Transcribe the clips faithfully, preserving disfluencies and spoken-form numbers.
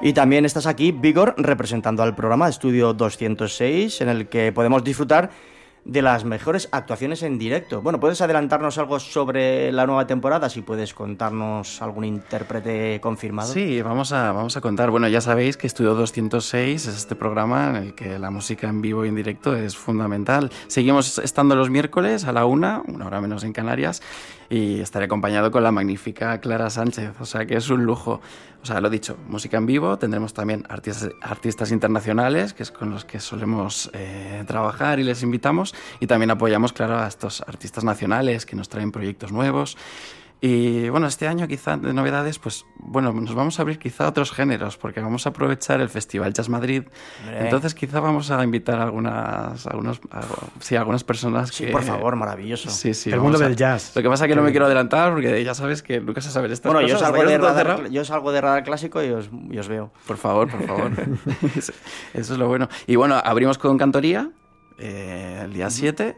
Y también estás aquí, Vigor, representando al programa Estudio doscientos seis, en el que podemos disfrutar de las mejores actuaciones en directo. Bueno, ¿puedes adelantarnos algo sobre la nueva temporada? Si puedes contarnos algún intérprete confirmado. Sí, vamos a, vamos a contar. Bueno, ya sabéis que Estudio doscientos seis es este programa en el que la música en vivo y en directo es fundamental. Seguimos estando los miércoles a la una, una hora menos en Canarias, y estaré acompañado con la magnífica Clara Sánchez, o sea que es un lujo. O sea, lo dicho, música en vivo, tendremos también artistas, artistas internacionales, que es con los que solemos eh, trabajar y les invitamos, y también apoyamos, claro, a estos artistas nacionales que nos traen proyectos nuevos. Y bueno, este año quizá de novedades, pues bueno, nos vamos a abrir quizá a otros géneros, porque vamos a aprovechar el Festival Jazz Madrid. Hombre. Entonces quizá vamos a invitar a algunas, algunos, a, sí, a algunas personas sí, que... por favor, maravilloso. Sí, sí. El mundo a... del jazz. Lo que pasa es que no me quiero adelantar, porque ya sabes que nunca se sabe estas bueno, cosas. Bueno, yo salgo de radar, yo salgo de radar clásico y os, y os veo. Por favor, por favor. Eso es lo bueno. Y bueno, abrimos con Cantoría eh, el día siete.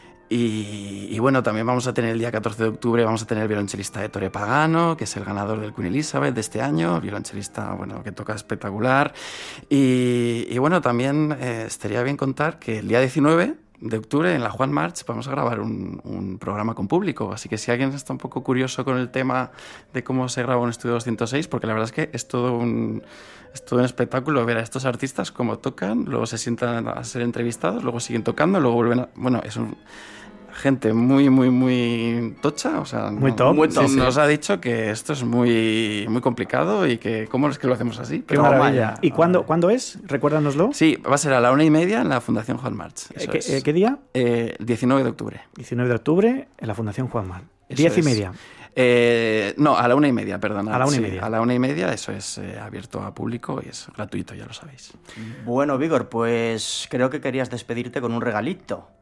Y, y bueno, también vamos a tener el día catorce de octubre, vamos a tener el violonchelista Ettore Pagano, que es el ganador del Queen Elizabeth de este año, violonchelista, bueno, que toca espectacular. Y, y bueno, también eh, estaría bien contar que el día diecinueve de octubre en la Juan March vamos a grabar un, un programa con público, así que si alguien está un poco curioso con el tema de cómo se graba un Estudio doscientos seis, porque la verdad es que es todo un... Es todo un espectáculo ver a estos artistas cómo tocan, luego se sientan a ser entrevistados, luego siguen tocando, luego vuelven a... Bueno, es un... gente muy, muy, muy tocha, o sea... Muy no, top. Muy top. Sí, sí. Nos ha dicho que esto es muy, muy complicado y que cómo es que lo hacemos así. Qué maravilla. ¿Y cuándo, cuándo es? Recuérdanoslo. Sí, va a ser a la una y media en la Fundación Juan March. ¿Qué, es. ¿Qué día? Eh, diecinueve de octubre. diecinueve de octubre en la Fundación Juan March. Diez y media. Eh, no, a la una y media, perdona. A la una y sí, media. A la una y media, eso es eh, abierto a público y es gratuito, ya lo sabéis. Bueno, Vigor, pues creo que querías despedirte con un regalito.